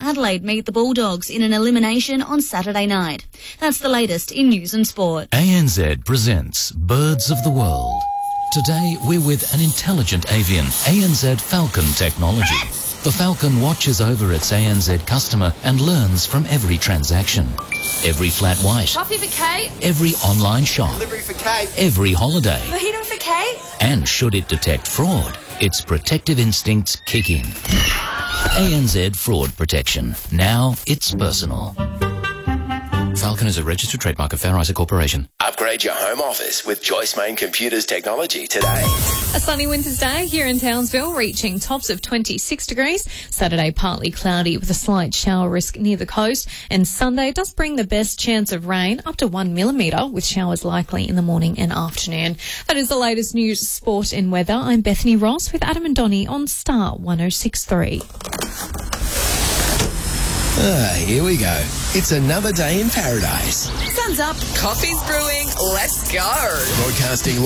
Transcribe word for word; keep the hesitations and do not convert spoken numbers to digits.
Adelaide meet the Bulldogs in an elimination on Saturday night. That's the latest in news and sport. A N Z presents Birds of the World. Today we're with an intelligent avian, A N Z Falcon technology. The Falcon watches over its A N Z customer and learns from every transaction. Every flat white. Coffee for Kate. Every online shop. Delivery for Kate. Every holiday. Mojito for Kate. And should it detect fraud, its protective instincts kick in. A N Z Fraud Protection. Now it's personal. Falcon is a registered trademark of Fair Isaac Corporation. Upgrade your home office with Joyce Main Computers technology today. A sunny winter's day here in Townsville, reaching tops of twenty-six degrees. Saturday, partly cloudy with a slight shower risk near the coast. And Sunday does bring the best chance of rain, up to one millimetre, with showers likely in the morning and afternoon. That is the latest news, sport and weather. I'm Bethany Ross with Adam and Donnie on Star one oh six point three. Ah, here we go. It's another day in paradise. Sun's up, coffee's brewing, let's go. Broadcasting